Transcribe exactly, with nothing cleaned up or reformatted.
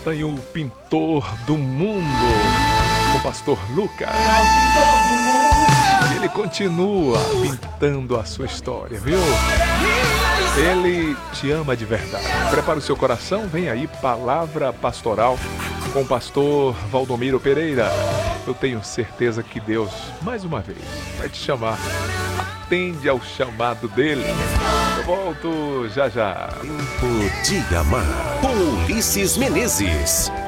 tem o pintor do mundo, o pastor Lucas. Ele continua pintando a sua história, viu? Ele te ama de verdade. Prepara o seu coração, vem aí Palavra Pastoral com o pastor Valdomiro Pereira. Eu tenho certeza que Deus, mais uma vez, vai te chamar. Atende ao chamado dele. Eu volto já já. Tempo de Amar, com Ulisses Menezes.